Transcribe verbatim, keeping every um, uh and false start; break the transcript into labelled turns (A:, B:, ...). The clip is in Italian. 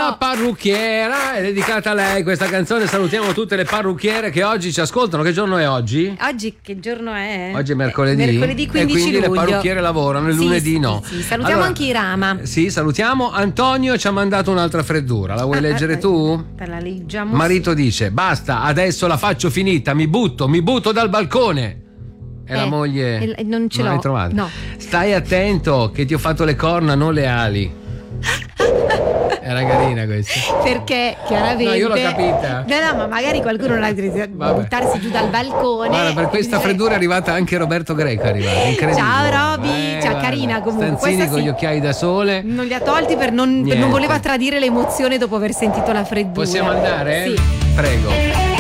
A: la parrucchiera, è dedicata a lei questa canzone. Salutiamo tutte le parrucchiere che oggi ci ascoltano. Che giorno è oggi?
B: Oggi che giorno è?
A: Oggi è mercoledì.
B: Mercoledì quindici
A: e quindi
B: luglio.
A: le parrucchiere lavorano, il
B: sì,
A: lunedì
B: sì,
A: no.
B: Sì, sì. Salutiamo
A: allora,
B: anche Irama.
A: Sì, salutiamo. Antonio ci ha mandato un'altra freddura. La vuoi
B: Ah,
A: leggere
B: ah,
A: tu?
B: Te la leggiamo.
A: Marito dice: basta, adesso la faccio finita, mi butto, mi butto dal balcone. E
B: eh,
A: la moglie
B: eh, non ce
A: non
B: l'ho.
A: l'hai trovata.
B: No.
A: Stai attento che ti ho fatto le corna, non le ali. Era carina questa.
B: Perché chiaramente.
A: No, io l'ho capita.
B: No, no, ma magari qualcuno non ha buttarsi giù dal balcone.
A: Guarda, per questa freddura è arrivata anche Roberto Greco. È arrivato. Incredibile.
B: Ciao Roby,
A: eh,
B: ciao,
A: guarda,
B: carina comunque.
A: Stanzini
B: Questa
A: con
B: sì.
A: gli occhiali da sole.
B: Non li ha tolti per non, per non voleva tradire l'emozione dopo aver sentito la freddura.
A: Possiamo andare?
B: Sì.
A: Prego.